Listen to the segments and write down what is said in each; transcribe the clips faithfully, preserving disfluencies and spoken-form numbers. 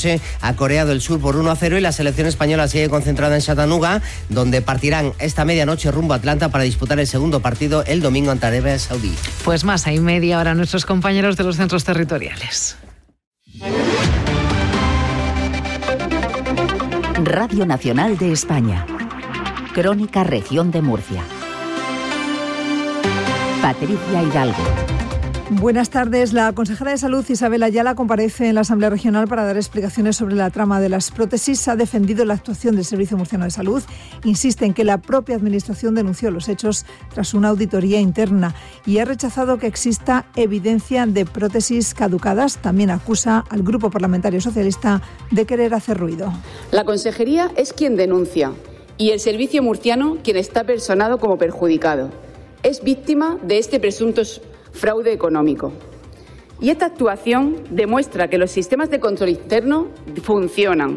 noche a Corea del Sur por uno a cero y la selección española sigue concentrada en Chattanooga, donde partirán esta medianoche rumbo a Atlanta para disputar el segundo partido el domingo ante Arabia Saudí. Pues más hay media hora nuestros compañeros de los centros territoriales. Radio Nacional de España. Crónica Región de Murcia. Patricia Hidalgo. Buenas tardes. La consejera de Salud, Isabel Ayala, comparece en la Asamblea Regional para dar explicaciones sobre la trama de las prótesis. Ha defendido la actuación del Servicio Murciano de Salud. Insiste en que la propia Administración denunció los hechos tras una auditoría interna y ha rechazado que exista evidencia de prótesis caducadas. También acusa al Grupo Parlamentario Socialista de querer hacer ruido. La Consejería es quien denuncia y el Servicio Murciano quien está personado como perjudicado. Es víctima de este presunto fraude económico. Y esta actuación demuestra que los sistemas de control interno funcionan.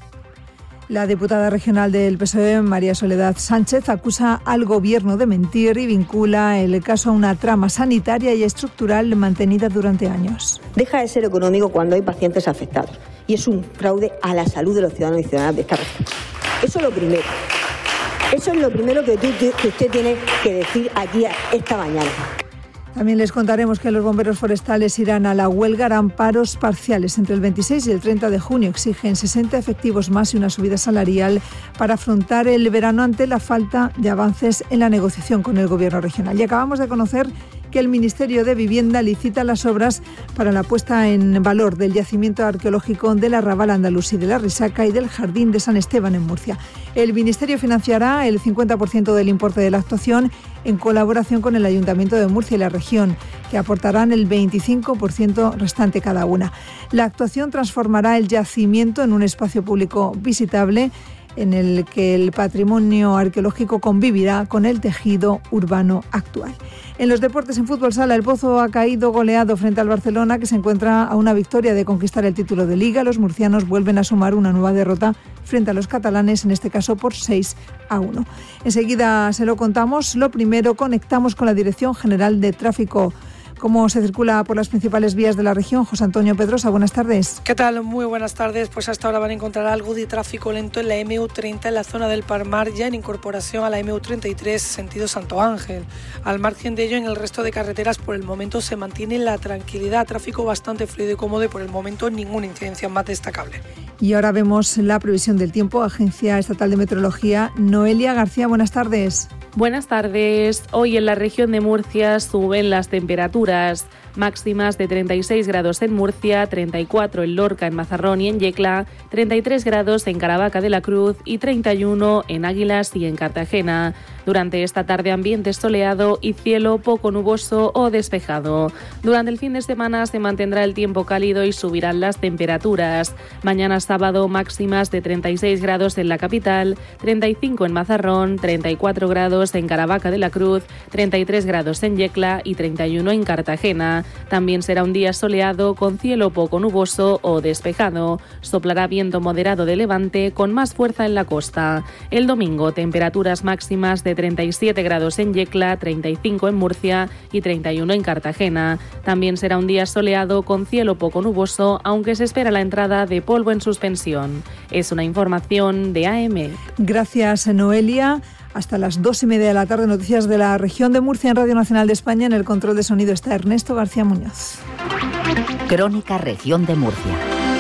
La diputada regional del P S O E, María Soledad Sánchez, acusa al Gobierno de mentir y vincula el caso a una trama sanitaria y estructural mantenida durante años. Deja de ser económico cuando hay pacientes afectados y es un fraude a la salud de los ciudadanos y ciudadanas de esta región. Eso es lo primero. Eso es lo primero que, tú, que usted tiene que decir aquí esta mañana. También les contaremos que los bomberos forestales irán a la huelga, harán paros parciales entre el veintiséis y el treinta de junio. Exigen sesenta efectivos más y una subida salarial para afrontar el verano ante la falta de avances en la negociación con el Gobierno regional. Y acabamos de conocer que el Ministerio de Vivienda licita las obras para la puesta en valor del yacimiento arqueológico del Arrabal Andalusí de la Risaca y del Jardín de San Esteban en Murcia. El Ministerio financiará el cincuenta por ciento del importe de la actuación en colaboración con el Ayuntamiento de Murcia y la región, que aportarán el veinticinco por ciento restante cada una. La actuación transformará el yacimiento en un espacio público visitable en el que el patrimonio arqueológico convivirá con el tejido urbano actual. En los deportes, en fútbol sala, el Pozo ha caído goleado frente al Barcelona, que se encuentra a una victoria de conquistar el título de Liga. Los murcianos vuelven a sumar una nueva derrota frente a los catalanes, en este caso por seis a uno. Enseguida se lo contamos. Lo primero, conectamos con la Dirección General de Tráfico. ¿Cómo se circula por las principales vías de la región? José Antonio Pedrosa, buenas tardes. ¿Qué tal? Muy buenas tardes. Pues hasta ahora van a encontrar algo de tráfico lento en la eme u treinta en la zona del Palmar, ya en incorporación a la eme u treinta y tres, sentido Santo Ángel. Al margen de ello, en el resto de carreteras por el momento se mantiene la tranquilidad, tráfico bastante fluido y cómodo y por el momento ninguna incidencia más destacable. Y ahora vemos la previsión del tiempo. Agencia Estatal de Meteorología, Noelia García, buenas tardes. Buenas tardes. Hoy en la región de Murcia suben las temperaturas máximas de treinta y seis grados en Murcia, treinta y cuatro en Lorca, en Mazarrón y en Yecla, treinta y tres grados en Caravaca de la Cruz y treinta y uno en Águilas y en Cartagena. Durante esta tarde ambiente soleado y cielo poco nuboso o despejado. Durante el fin de semana se mantendrá el tiempo cálido y subirán las temperaturas. Mañana sábado máximas de treinta y seis grados en la capital, treinta y cinco en Mazarrón, treinta y cuatro grados en Caravaca de la Cruz, treinta y tres grados en Yecla y treinta y uno en Cartagena. También será un día soleado con cielo poco nuboso o despejado. Soplará viento moderado de levante con más fuerza en la costa. El domingo temperaturas máximas de treinta y siete grados en Yecla, treinta y cinco en Murcia y treinta y uno en Cartagena. También será un día soleado con cielo poco nuboso, aunque se espera la entrada de polvo en suspensión. Es una información de A M. Gracias, Noelia. Hasta las dos y media de la tarde, noticias de la región de Murcia en Radio Nacional de España. En el control de sonido está Ernesto García Muñoz. Crónica Región de Murcia.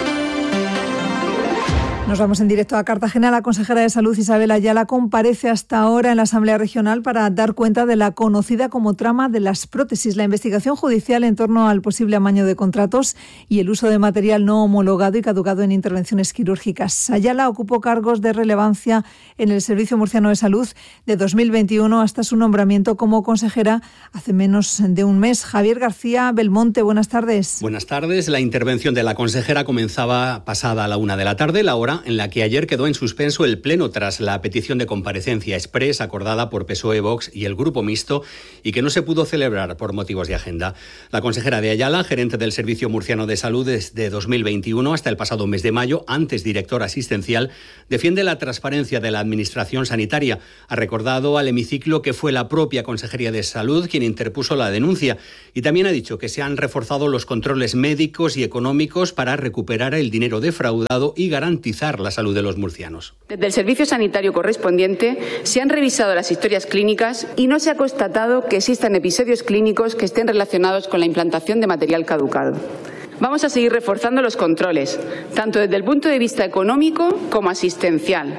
Nos vamos en directo a Cartagena. La consejera de Salud, Isabel Ayala, comparece hasta ahora en la Asamblea Regional para dar cuenta de la conocida como trama de las prótesis, la investigación judicial en torno al posible amaño de contratos y el uso de material no homologado y caducado en intervenciones quirúrgicas. Ayala ocupó cargos de relevancia en el Servicio Murciano de Salud de dos mil veintiuno hasta su nombramiento como consejera hace menos de un mes. Javier García Belmonte, buenas tardes. Buenas tardes. La intervención de la consejera comenzaba pasada a la una de la tarde, la hora semana en la que ayer quedó en suspenso el Pleno tras la petición de comparecencia exprés acordada por P S O E, Vox y el Grupo Mixto y que no se pudo celebrar por motivos de agenda. La consejera de Ayala, gerente del Servicio Murciano de Salud desde dos mil veintiuno hasta el pasado mes de mayo, antes directora asistencial, defiende la transparencia de la Administración sanitaria. Ha recordado al hemiciclo que fue la propia Consejería de Salud quien interpuso la denuncia y también ha dicho que se han reforzado los controles médicos y económicos para recuperar el dinero defraudado y garantizar la salud de los murcianos. Desde el servicio sanitario correspondiente se han revisado las historias clínicas y no se ha constatado que existan episodios clínicos que estén relacionados con la implantación de material caducado. Vamos a seguir reforzando los controles, tanto desde el punto de vista económico como asistencial.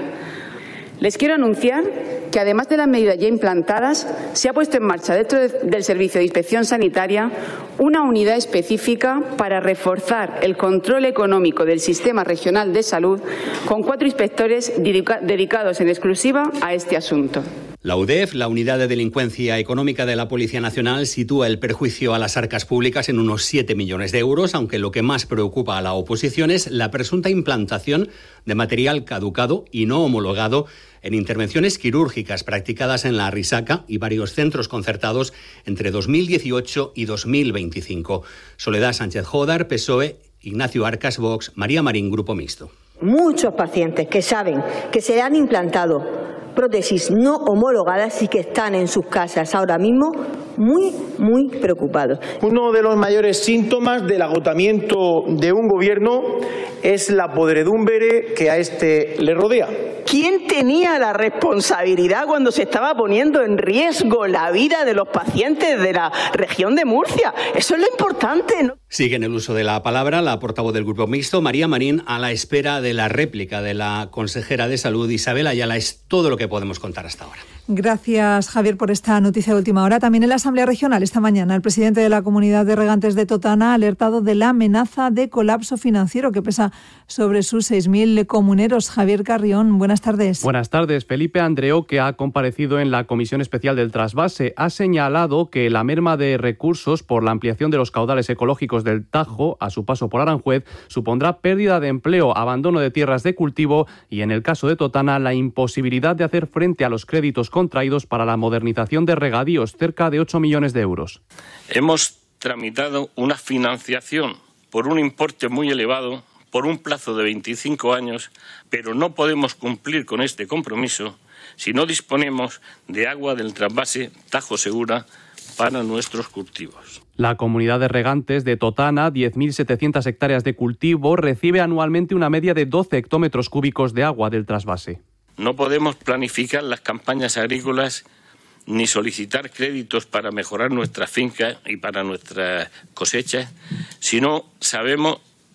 Les quiero anunciar que, además de las medidas ya implantadas, se ha puesto en marcha dentro de, del Servicio de Inspección Sanitaria una unidad específica para reforzar el control económico del Sistema Regional de Salud con cuatro inspectores dedica, dedicados en exclusiva a este asunto. La U D E F, la Unidad de Delincuencia Económica de la Policía Nacional, sitúa el perjuicio a las arcas públicas en unos siete millones de euros, aunque lo que más preocupa a la oposición es la presunta implantación de material caducado y no homologado en intervenciones quirúrgicas practicadas en la Risaca y varios centros concertados entre dos mil dieciocho y dos mil veinticinco. Soledad Sánchez Jodar, P S O E, Ignacio Arcas, Vox, María Marín, Grupo Mixto. Muchos pacientes que saben que se le han implantado prótesis no homologadas y que están en sus casas ahora mismo muy, muy preocupados. Uno de los mayores síntomas del agotamiento de un gobierno es la podredumbre que a este le rodea. ¿Quién tenía la responsabilidad cuando se estaba poniendo en riesgo la vida de los pacientes de la región de Murcia? Eso es lo importante, ¿no? Sigue en el uso de la palabra la portavoz del Grupo Mixto, María Marín, a la espera de la réplica de la consejera de Salud, Isabel Ayala. Es todo lo que podemos contar hasta ahora. Gracias, Javier, por esta noticia de última hora. También en la Asamblea Regional esta mañana el presidente de la Comunidad de Regantes de Totana ha alertado de la amenaza de colapso financiero que pesa sobre sus seis mil comuneros. Javier Carrión, buenas tardes. Buenas tardes. Felipe Andreu, que ha comparecido en la Comisión Especial del Trasvase, ha señalado que la merma de recursos por la ampliación de los caudales ecológicos del Tajo a su paso por Aranjuez supondrá pérdida de empleo, abandono de tierras de cultivo y, en el caso de Totana, la imposibilidad de hacer frente a los créditos contraídos para la modernización de regadíos, cerca de ocho millones de euros. Hemos tramitado una financiación por un importe muy elevado, por un plazo de veinticinco años, pero no podemos cumplir con este compromiso si no disponemos de agua del trasvase Tajo Segura para nuestros cultivos. La comunidad de regantes de Totana, diez mil setecientas hectáreas de cultivo, recibe anualmente una media de doce hectómetros cúbicos de agua del trasvase. No podemos planificar las campañas agrícolas ni solicitar créditos para mejorar nuestras fincas y para nuestras cosechas si no sabemos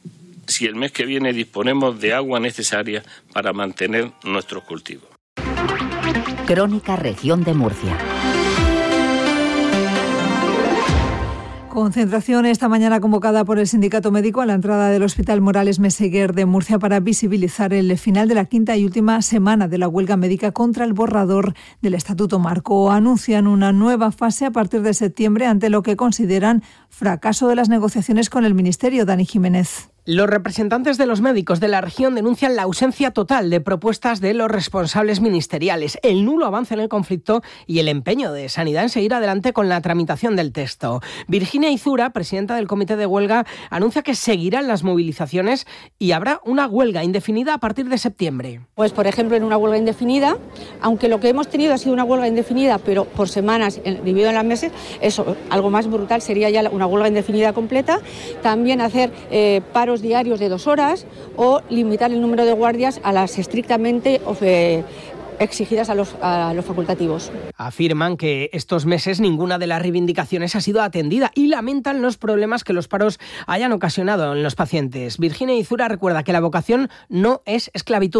si el mes que viene disponemos de agua necesaria para mantener nuestros cultivos. Crónica Región de Murcia. Concentración esta mañana convocada por el Sindicato Médico a la entrada del Hospital Morales Meseguer de Murcia para visibilizar el final de la quinta y última semana de la huelga médica contra el borrador del Estatuto Marco. Anuncian una nueva fase a partir de septiembre ante lo que consideran fracaso de las negociaciones con el Ministerio. Dani Jiménez. Los representantes de los médicos de la región denuncian la ausencia total de propuestas de los responsables ministeriales, el nulo avance en el conflicto y el empeño de Sanidad en seguir adelante con la tramitación del texto. Virginia Izura, presidenta del Comité de Huelga, anuncia que seguirán las movilizaciones y habrá una huelga indefinida a partir de septiembre. Pues, por ejemplo, en una huelga indefinida, aunque lo que hemos tenido ha sido una huelga indefinida, pero por semanas, dividido en las meses, eso, algo más brutal sería ya una huelga indefinida completa. También hacer eh, paros diarios de dos horas o limitar el número de guardias a las estrictamente eh, exigidas a los, a los facultativos. Afirman que estos meses ninguna de las reivindicaciones ha sido atendida y lamentan los problemas que los paros hayan ocasionado en los pacientes. Virginia Izura recuerda que la vocación no es esclavitud.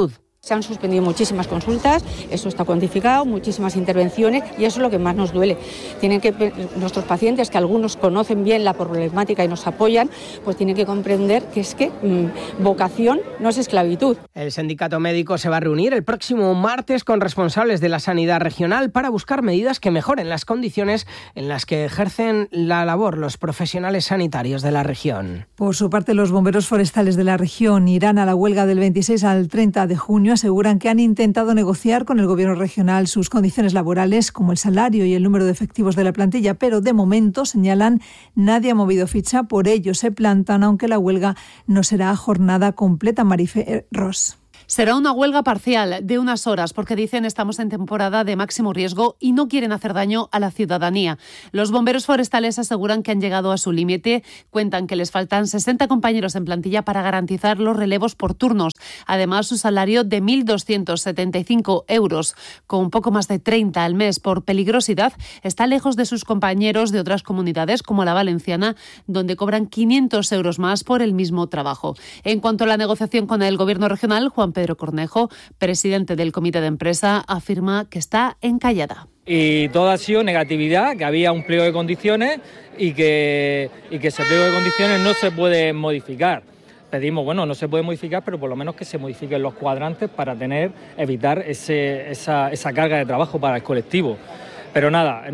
Se han suspendido muchísimas consultas, eso está cuantificado, muchísimas intervenciones y eso es lo que más nos duele. Tienen que nuestros pacientes, que algunos conocen bien la problemática y nos apoyan, pues tienen que comprender que es que mmm, vocación no es esclavitud. El sindicato médico se va a reunir el próximo martes con responsables de la sanidad regional para buscar medidas que mejoren las condiciones en las que ejercen la labor los profesionales sanitarios de la región. Por su parte, los bomberos forestales de la región irán a la huelga del veintiséis al treinta de junio. Aseguran que han intentado negociar con el gobierno regional sus condiciones laborales, como el salario y el número de efectivos de la plantilla, pero de momento, señalan, nadie ha movido ficha, por ello se plantan, aunque la huelga no será jornada completa. Marife Ross. Será una huelga parcial de unas horas porque dicen estamos en temporada de máximo riesgo y no quieren hacer daño a la ciudadanía. Los bomberos forestales aseguran que han llegado a su límite. Cuentan que les faltan sesenta compañeros en plantilla para garantizar los relevos por turnos. Además, su salario de mil doscientos setenta y cinco euros, con un poco más de treinta al mes por peligrosidad, está lejos de sus compañeros de otras comunidades como la valenciana, donde cobran quinientos euros más por el mismo trabajo. En cuanto a la negociación con el gobierno regional, Juan Pedro Cornejo, presidente del comité de empresa, afirma que está encallada. Y todo ha sido negatividad, que había un pliego de condiciones y que, y que ese pliego de condiciones no se puede modificar. Pedimos, bueno, no se puede modificar, pero por lo menos que se modifiquen los cuadrantes para tener, evitar ese, esa, esa carga de trabajo para el colectivo. Pero nada,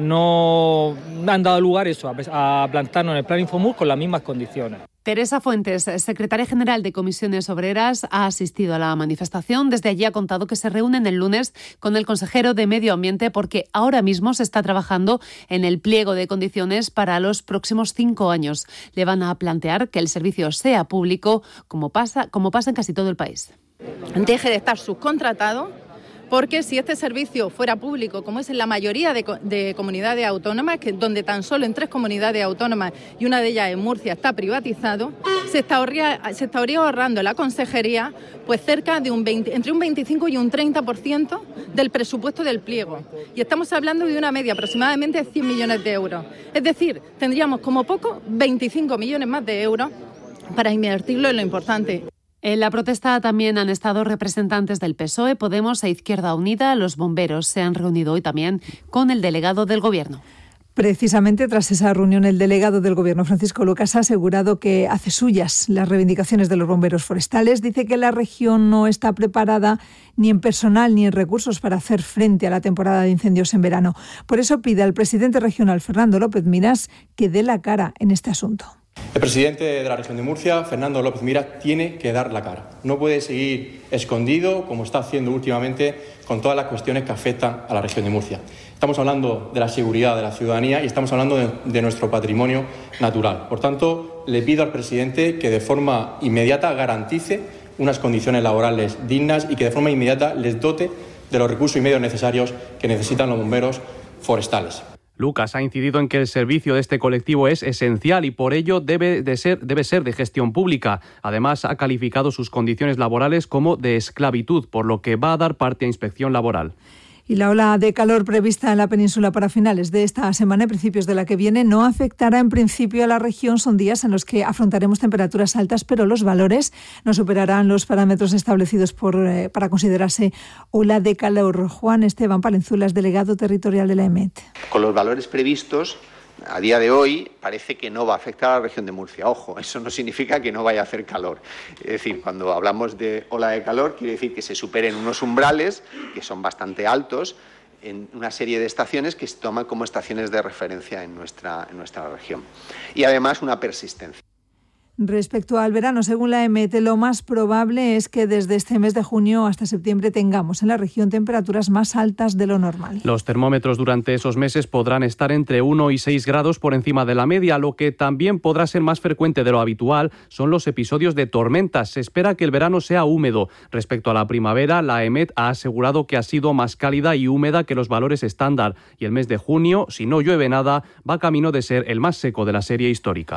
no han dado lugar eso, a, a plantarnos en el plan Infomur con las mismas condiciones. Teresa Fuentes, secretaria general de Comisiones Obreras, ha asistido a la manifestación. Desde allí ha contado que se reúnen el lunes con el consejero de Medio Ambiente porque ahora mismo se está trabajando en el pliego de condiciones para los próximos cinco años. Le van a plantear que el servicio sea público, como pasa, como pasa en casi todo el país. Deje de estar subcontratado, porque si este servicio fuera público, como es en la mayoría de, de comunidades autónomas, que donde tan solo en tres comunidades autónomas y una de ellas en Murcia está privatizado, se estaría, se estaría ahorrando la consejería pues cerca de un veinte, entre un veinticinco y un treinta por ciento del presupuesto del pliego. Y estamos hablando de una media aproximadamente de cien millones de euros. Es decir, tendríamos como poco veinticinco millones más de euros para invertirlo en lo importante. En la protesta también han estado representantes del P S O E, Podemos e Izquierda Unida. Los bomberos se han reunido hoy también con el delegado del Gobierno. Precisamente tras esa reunión, el delegado del Gobierno, Francisco Lucas, ha asegurado que hace suyas las reivindicaciones de los bomberos forestales. Dice que la región no está preparada ni en personal ni en recursos para hacer frente a la temporada de incendios en verano. Por eso pide al presidente regional, Fernando López Miras, que dé la cara en este asunto. El presidente de la región de Murcia, Fernando López Miras, tiene que dar la cara. No puede seguir escondido, como está haciendo últimamente, con todas las cuestiones que afectan a la región de Murcia. Estamos hablando de la seguridad de la ciudadanía y estamos hablando de, de nuestro patrimonio natural. Por tanto, le pido al presidente que de forma inmediata garantice unas condiciones laborales dignas y que de forma inmediata les dote de los recursos y medios necesarios que necesitan los bomberos forestales. Lucas ha incidido en que el servicio de este colectivo es esencial y por ello debe, de ser, debe ser de gestión pública. Además, ha calificado sus condiciones laborales como de esclavitud, por lo que va a dar parte a inspección laboral. Y la ola de calor prevista en la península para finales de esta semana y principios de la que viene no afectará en principio a la región. Son días en los que afrontaremos temperaturas altas, pero los valores no superarán los parámetros establecidos por, eh, para considerarse ola de calor. Juan Esteban Palenzuelas, delegado territorial de la E M E T. Con los valores previstos, a día de hoy parece que no va a afectar a la región de Murcia. Ojo, eso no significa que no vaya a hacer calor. Es decir, cuando hablamos de ola de calor, quiere decir que se superen unos umbrales que son bastante altos en una serie de estaciones que se toman como estaciones de referencia en nuestra, en nuestra región. Y además una persistencia. Respecto al verano, según la E M E T, lo más probable es que desde este mes de junio hasta septiembre tengamos en la región temperaturas más altas de lo normal. Los termómetros durante esos meses podrán estar entre uno y seis grados por encima de la media. Lo que también podrá ser más frecuente de lo habitual son los episodios de tormentas. Se espera que el verano sea húmedo. Respecto a la primavera, la E M E T ha asegurado que ha sido más cálida y húmeda que los valores estándar. Y el mes de junio, si no llueve nada, va camino de ser el más seco de la serie histórica.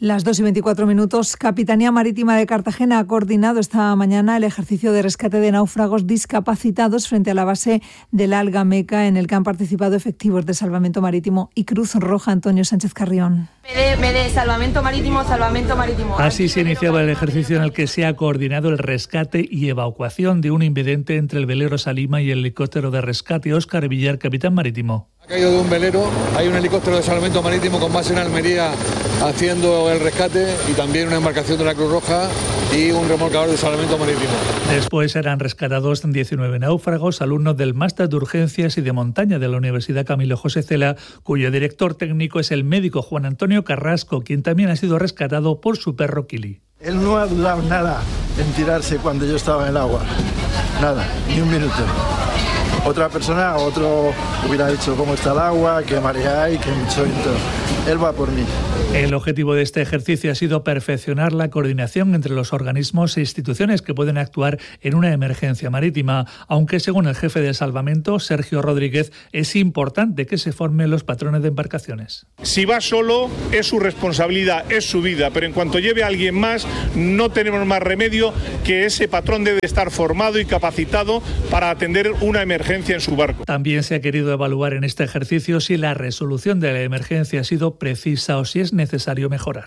Las dos y veinticuatro minutos. Capitanía Marítima de Cartagena ha coordinado esta mañana el ejercicio de rescate de náufragos discapacitados frente a la base del Alga Meca, en el que han participado efectivos de Salvamento Marítimo y Cruz Roja. Antonio Sánchez Carrión. Me de, me de Salvamento Marítimo, Salvamento Marítimo. Así se iniciaba el ejercicio en el que se ha coordinado el rescate y evacuación de un invidente entre el velero Salima y el helicóptero de rescate. Óscar Villar, capitán marítimo. Ha caído de un velero, hay un helicóptero de Salvamento Marítimo con base en Almería haciendo el rescate y también una embarcación de la Cruz Roja y un remolcador de Salvamento Marítimo. Después eran rescatados diecinueve náufragos, alumnos del Máster de Urgencias y de Montaña de la Universidad Camilo José Cela, cuyo director técnico es el médico Juan Antonio Carrasco, quien también ha sido rescatado por su perro Kili. Él no ha dudado nada en tirarse cuando yo estaba en el agua, nada, ni un minuto. Otra persona, otro hubiera dicho cómo está el agua, qué marea hay, qué mucho viento. Él va por mí. El objetivo de este ejercicio ha sido perfeccionar la coordinación entre los organismos e instituciones que pueden actuar en una emergencia marítima, aunque según el jefe de salvamento, Sergio Rodríguez, es importante que se formen los patrones de embarcaciones. Si va solo, es su responsabilidad, es su vida, pero en cuanto lleve a alguien más, no tenemos más remedio que ese patrón debe estar formado y capacitado para atender una emergencia en su barco. También se ha querido evaluar en este ejercicio si la resolución de la emergencia ha sido precisa o si es necesario mejorar.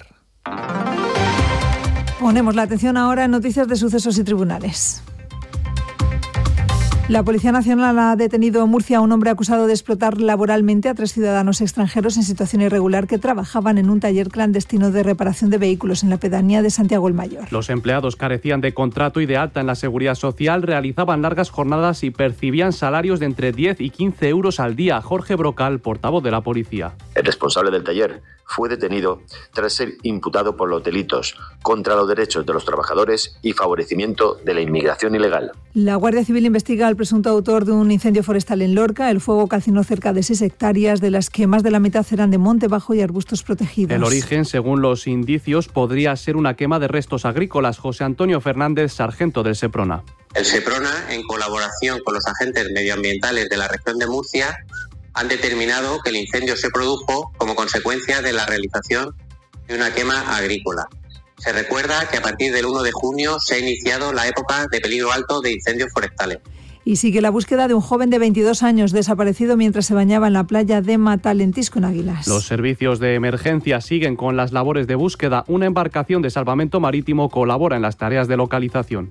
Ponemos la atención ahora en noticias de sucesos y tribunales. La Policía Nacional ha detenido en Murcia a un hombre acusado de explotar laboralmente a tres ciudadanos extranjeros en situación irregular que trabajaban en un taller clandestino de reparación de vehículos en la pedanía de Santiago el Mayor. Los empleados carecían de contrato y de alta en la Seguridad Social, realizaban largas jornadas y percibían salarios de entre diez y quince euros al día. Jorge Brocal, portavoz de la policía. El responsable del taller fue detenido tras ser imputado por los delitos contra los derechos de los trabajadores y favorecimiento de la inmigración ilegal. La Guardia Civil investiga al presunto autor de un incendio forestal en Lorca. El fuego calcinó cerca de seis hectáreas, de las que más de la mitad eran de monte bajo y arbustos protegidos. El origen, según los indicios, podría ser una quema de restos agrícolas. José Antonio Fernández, sargento del Seprona. El Seprona, en colaboración con los agentes medioambientales de la región de Murcia, han determinado que el incendio se produjo como consecuencia de la realización de una quema agrícola. Se recuerda que a partir del uno de junio se ha iniciado la época de peligro alto de incendios forestales. Y sigue la búsqueda de un joven de veintidós años desaparecido mientras se bañaba en la playa de Matalentisco, en Águilas. Los servicios de emergencia siguen con las labores de búsqueda. Una embarcación de salvamento marítimo colabora en las tareas de localización.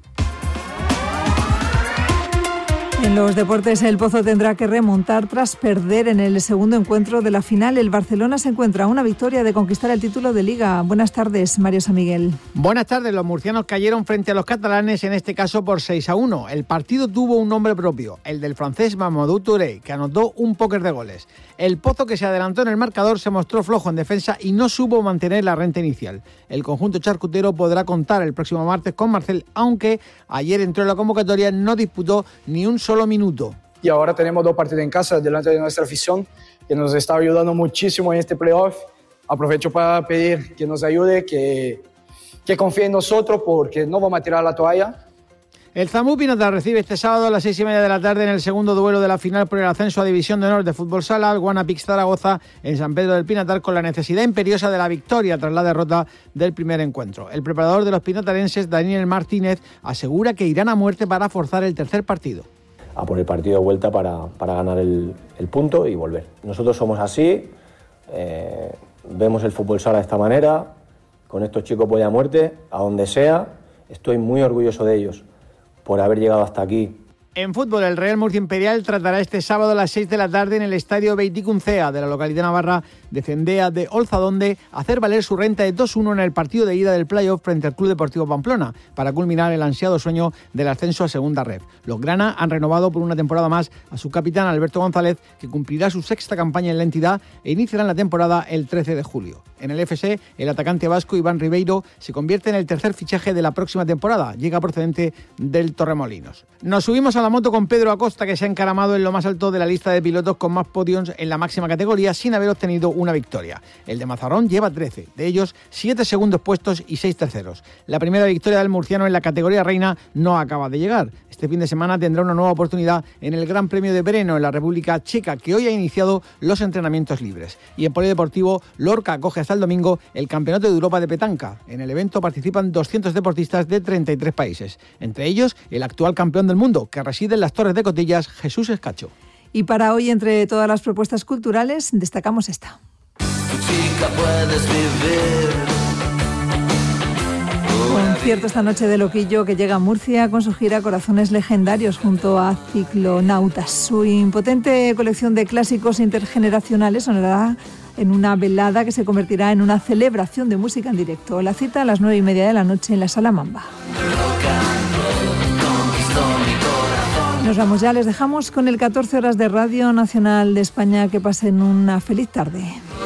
En los deportes, el Pozo tendrá que remontar tras perder en el segundo encuentro de la final. El Barcelona se encuentra a una victoria de conquistar el título de Liga. Buenas tardes, Mario San Miguel. Buenas tardes. Los murcianos cayeron frente a los catalanes, en este caso por seis a uno. El partido tuvo un nombre propio, el del francés Mamadou Touré, que anotó un póker de goles. El Pozo, que se adelantó en el marcador, se mostró flojo en defensa y no supo mantener la renta inicial. El conjunto charcutero podrá contar el próximo martes con Marcel, aunque ayer entró en la convocatoria, no disputó ni un solo minuto. Y ahora tenemos dos partidos en casa delante de nuestra afición, que nos está ayudando muchísimo en este playoff. Aprovecho para pedir que nos ayude, que, que confíe en nosotros, porque no vamos a tirar la toalla. El Zambu Pinatar recibe este sábado a las seis y media de la tarde en el segundo duelo de la final por el ascenso a División de Honor de Fútbol Sala al Guanapix Zaragoza en San Pedro del Pinatar, con la necesidad imperiosa de la victoria tras la derrota del primer encuentro. El preparador de los pinatarenses, Daniel Martínez, asegura que irán a muerte para forzar el tercer partido. A por el partido de vuelta para, para ganar el, el punto y volver. Nosotros somos así, eh, vemos el fútbol sala de esta manera, con estos chicos voy a muerte, a donde sea. Estoy muy orgulloso de ellos por haber llegado hasta aquí. En fútbol, el Real Murcia Imperial tratará este sábado a las seis de la tarde en el estadio Beiticuncea de la localidad navarra de Cendea de Olzadonde hacer valer su renta de dos uno en el partido de ida del playoff frente al Club Deportivo Pamplona para culminar el ansiado sueño del ascenso a Segunda Ref. Los grana han renovado por una temporada más a su capitán Alberto González, que cumplirá su sexta campaña en la entidad e iniciarán la temporada el trece de julio. En el F S, el atacante vasco Iván Ribeiro se convierte en el tercer fichaje de la próxima temporada. Llega procedente del Torremolinos. Nos subimos a la moto con Pedro Acosta, que se ha encaramado en lo más alto de la lista de pilotos con más podiums en la máxima categoría sin haber obtenido una victoria. El de Mazarrón lleva trece, de ellos siete segundos puestos y seis terceros. La primera victoria del murciano en la categoría reina no acaba de llegar. Este fin de semana tendrá una nueva oportunidad en el Gran Premio de Brno en la República Checa, que hoy ha iniciado los entrenamientos libres. Y en polideportivo, Lorca acoge a hasta el domingo el Campeonato de Europa de Petanca. En el evento participan doscientos deportistas de treinta y tres países, entre ellos el actual campeón del mundo, que reside en las Torres de Cotillas, Jesús Escacho. Y para hoy, entre todas las propuestas culturales, destacamos esta. Chica, puedes vivir. Concierto esta noche de Loquillo, que llega a Murcia con su gira Corazones Legendarios junto a Ciclonautas. Su impotente colección de clásicos intergeneracionales sonará en una velada que se convertirá en una celebración de música en directo. La cita a las nueve y media de la noche en la Sala Mamba. Nos vamos ya, les dejamos con el catorce horas de Radio Nacional de España. Que pasen una feliz tarde.